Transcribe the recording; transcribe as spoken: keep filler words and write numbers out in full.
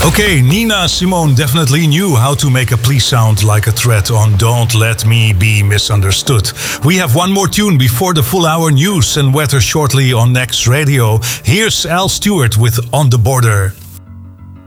Okay, Nina Simone definitely knew how to make a please sound like a threat on Don't Let Me Be Misunderstood. We have one more tune before the full hour news and weather shortly on Next Radio. Here's Al Stewart with On the Border.